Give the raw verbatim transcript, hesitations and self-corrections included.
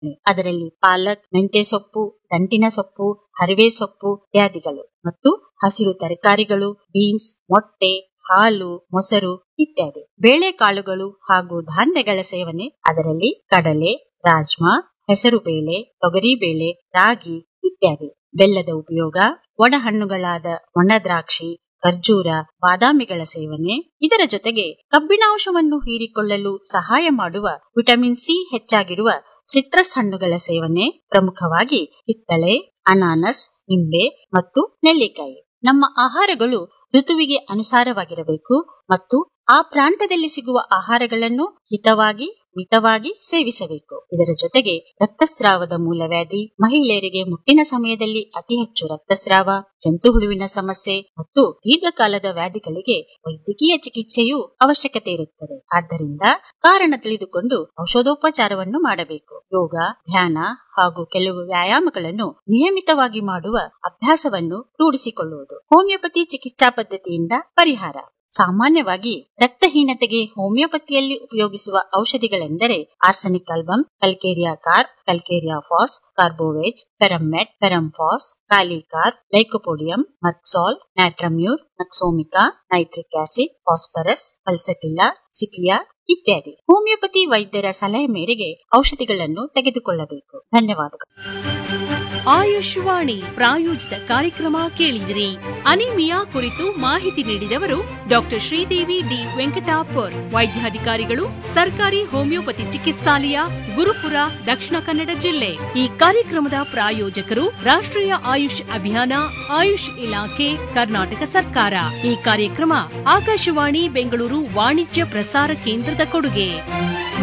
ಅದರಲ್ಲಿ ಪಾಲಕ್, ಮೆಂತ್ಯ ಸೊಪ್ಪು, ದಂಟಿನ ಸೊಪ್ಪು, ಹರಿವೆ ಸೊಪ್ಪು ಇತ್ಯಾದಿಗಳು ಮತ್ತು ಹಸಿರು ತರಕಾರಿಗಳು, ಬೀನ್ಸ್, ಮೊಟ್ಟೆ, ಹಾಲು, ಮೊಸರು ಇತ್ಯಾದಿ. ಬೇಳೆಕಾಳುಗಳು ಹಾಗೂ ಧಾನ್ಯಗಳ ಸೇವನೆ, ಅದರಲ್ಲಿ ಕಡಲೆ, ರಾಜ್ಮಾ, ಹೆಸರುಬೇಳೆ, ತೊಗರಿಬೇಳೆ, ರಾಗಿ ಇತ್ಯಾದಿ. ಬೆಲ್ಲದ ಉಪಯೋಗ, ಒಣ ಹಣ್ಣುಗಳಾದ ಒಣ ದ್ರಾಕ್ಷಿ, ಖರ್ಜೂರ, ಬಾದಾಮಿಗಳ ಸೇವನೆ, ಇದರ ಜೊತೆಗೆ ಕಬ್ಬಿಣಾಂಶವನ್ನು ಹೀರಿಕೊಳ್ಳಲು ಸಹಾಯ ಮಾಡುವ ವಿಟಮಿನ್ ಸಿ ಹೆಚ್ಚಾಗಿರುವ ಸಿಟ್ರಸ್ ಹಣ್ಣುಗಳ ಸೇವನೆ, ಪ್ರಮುಖವಾಗಿ ಕಿತ್ತಳೆ, ಅನಾನಸ್, ನಿಂಬೆ ಮತ್ತು ನೆಲ್ಲಿಕಾಯಿ. ನಮ್ಮ ಆಹಾರಗಳು ಋತುವಿಗೆ ಅನುಸಾರವಾಗಿರಬೇಕು ಮತ್ತು ಆ ಪ್ರಾಂತದಲ್ಲಿ ಸಿಗುವ ಆಹಾರಗಳನ್ನು ಹಿತವಾಗಿ ಮಿತವಾಗಿ ಸೇವಿಸಬೇಕು. ಇದರ ಜೊತೆಗೆ ರಕ್ತಸ್ರಾವದ ಮೂಲವ್ಯಾಧಿ, ಮಹಿಳೆಯರಿಗೆ ಮುಟ್ಟಿನ ಸಮಯದಲ್ಲಿ ಅತಿ ಹೆಚ್ಚು ರಕ್ತಸ್ರಾವ, ಜಂತು ಹುಳುವಿನ ಸಮಸ್ಯೆ ಮತ್ತು ದೀರ್ಘಕಾಲದ ವ್ಯಾಧಿಗಳಿಗೆ ವೈದ್ಯಕೀಯ ಚಿಕಿತ್ಸೆಯೂ ಅವಶ್ಯಕತೆ ಇರುತ್ತದೆ. ಆದ್ದರಿಂದ ಕಾರಣ ತಿಳಿದುಕೊಂಡು ಔಷಧೋಪಚಾರವನ್ನು ಮಾಡಬೇಕು. ಯೋಗ, ಧ್ಯಾನ ಹಾಗೂ ಕೆಲವು ವ್ಯಾಯಾಮಗಳನ್ನು ನಿಯಮಿತವಾಗಿ ಮಾಡುವ ಅಭ್ಯಾಸವನ್ನು ರೂಢಿಸಿಕೊಳ್ಳುವುದು ಹೋಮಿಯೋಪತಿ ಚಿಕಿತ್ಸಾ ಪದ್ಧತಿಯಿಂದ ಪರಿಹಾರ. ಸಾಮಾನ್ಯವಾಗಿ ರಕ್ತಹೀನತೆಗೆ ಹೋಮಿಯೋಪತಿಯಲ್ಲಿ ಉಪಯೋಗಿಸುವ ಔಷಧಿಗಳೆಂದರೆ ಆರ್ಸೆನಿಕ್ ಆಲ್ಬಮ್, ಕಲ್ಕೇರಿಯಾ ಕಾರ್ಪ್, ಕಲ್ಕೇರಿಯಾ ಫಾಸ್, ಕಾರ್ಬೋವೇಜ್, ಫೆರಮ್ಮೆಟ್, ಫೆರಂಫಾಸ್, ಕಾಲಿಕಾರ್ಪ್, ಲೈಕೋಪೋಡಿಯಂ, ಮರ್ಕ್ಸಾಲ್, ನ್ಯಾಟ್ರಮ್ಯೂರ್, ನಕ್ಸೋಮಿಕಾ, ನೈಟ್ರಿಕ್ ಆಸಿಡ್, ಫಾಸ್ಫರಸ್, ಪಲ್ಸಟಿಲ್ಲಾ, ಸಿಕ್ಲಿಯಾ ಇತ್ಯಾದಿ. ಹೋಮಿಯೋಪತಿ ವೈದ್ಯರ ಸಲಹೆ ಮೇರೆಗೆ ಔಷಧಿಗಳನ್ನು ತೆಗೆದುಕೊಳ್ಳಬೇಕು. ಧನ್ಯವಾದಗಳು. ಆಯುಷ್ವಾಣಿ ಪ್ರಾಯೋಜಿತ ಕಾರ್ಯಕ್ರಮ ಕೇಳಿದಿರಿ. ಅನಿಮಿಯಾ ಕುರಿತು ಮಾಹಿತಿ ನೀಡಿದವರು ಡಾಕ್ಟರ್ ಶ್ರೀದೇವಿ ಡಿ ವೆಂಕಟಾಪುರ್, ವೈದ್ಯಾಧಿಕಾರಿಗಳು, ಸರ್ಕಾರಿ ಹೋಮಿಯೋಪತಿ ಚಿಕಿತ್ಸಾಲಯ, ಗುರುಪುರ, ದಕ್ಷಿಣ ಕನ್ನಡ ಜಿಲ್ಲೆ. ಈ ಕಾರ್ಯಕ್ರಮದ ಪ್ರಾಯೋಜಕರು ರಾಷ್ಟ್ರೀಯ ಆಯುಷ್ ಅಭಿಯಾನ, ಆಯುಷ್ ಇಲಾಖೆ, ಕರ್ನಾಟಕ ಸರ್ಕಾರ. ಈ ಕಾರ್ಯಕ್ರಮ ಆಕಾಶವಾಣಿ ಬೆಂಗಳೂರು ವಾಣಿಜ್ಯ ಪ್ರಸಾರ ಕೇಂದ್ರದ ಕೊಡುಗೆ.